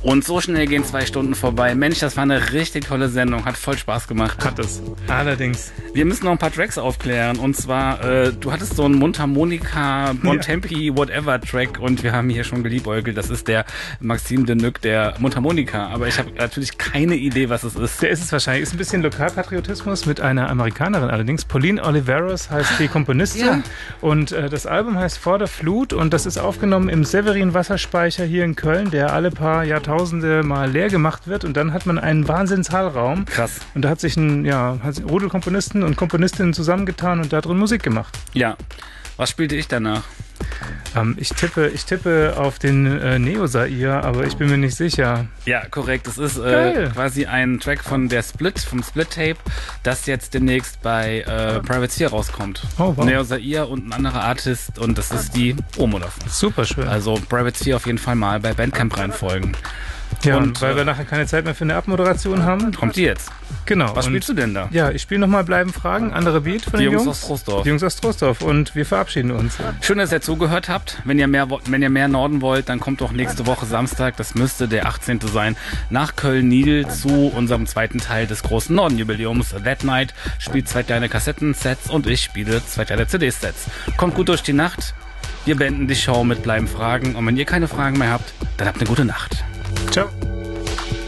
Und so schnell gehen 2 Stunden vorbei. Mensch, das war eine richtig tolle Sendung. Hat voll Spaß gemacht. Hat es. Allerdings. Wir müssen noch ein paar Tracks aufklären. Und zwar, du hattest so einen Mundharmonika, Bontempi, whatever Track. Und wir haben hier schon geliebäugelt. Das ist der Maxime Denuc, der Mundharmonika. Aber ich habe natürlich keine Idee, was es ist. Der ist es wahrscheinlich. Ist ein bisschen Lokalpatriotismus mit einer Amerikanerin allerdings. Pauline Oliveros heißt die Komponistin. Ja. Und das Album heißt Vor der Flut. Und das ist aufgenommen im Severin-Wasserspeicher hier in Köln, der alle paar Jahrtausende mal leer gemacht wird. Und dann hat man einen Wahnsinns-Hallraum. Krass. Und da hat sich ein Rudel Komponisten und Komponistinnen zusammengetan und da drin Musik gemacht. Ja. Was spielte ich danach? Ich tippe auf den Neo-Zaire, aber ich bin mir nicht sicher. Ja, korrekt. Das ist quasi ein Track vom Split-Tape, das jetzt demnächst bei Privateer rauskommt. Oh, wow. Neo-Zaire und ein anderer Artist und das ist die Promo davon. Super schön. Also Privateer auf jeden Fall mal bei Bandcamp reinfolgen. Ja, und weil wir nachher keine Zeit mehr für eine Abmoderation haben. Kommt die jetzt. Genau. Was spielst du denn da? Ja, ich spiele nochmal Bleiben Fragen, andere Beat von den Jungs aus Troisdorf. Die Jungs aus Troisdorf und wir verabschieden uns. Schön, dass ihr zugehört habt. Wenn ihr mehr Norden wollt, dann kommt doch nächste Woche Samstag, das müsste der 18. sein, nach Köln-Niedl zu unserem zweiten Teil des großen Norden-Jubiläums. That Night spielt 2 kleine Kassettensets und ich spiele 2 kleine CD-Sets. Kommt gut durch die Nacht. Wir beenden die Show mit Bleiben Fragen und wenn ihr keine Fragen mehr habt, dann habt eine gute Nacht.